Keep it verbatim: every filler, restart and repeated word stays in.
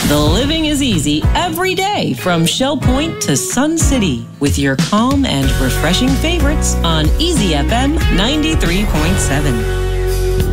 The living is easy every day from Shell Point to Sun City with your calm and refreshing favorites on Easy F M ninety-three point seven.